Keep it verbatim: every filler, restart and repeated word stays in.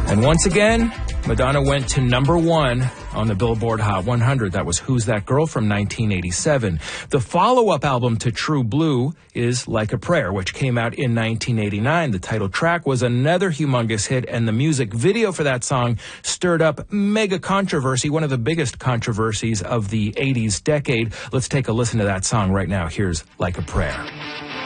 And once again, Madonna went to number one on the Billboard Hot one hundred. That was Who's That Girl from nineteen eighty-seven. The follow-up album to True Blue is Like a Prayer, which came out in nineteen eighty-nine. The title track was another humongous hit, and the music video for that song stirred up mega controversy, one of the biggest controversies of the eighties decade. Let's take a listen to that song right now. Here's Like a Prayer.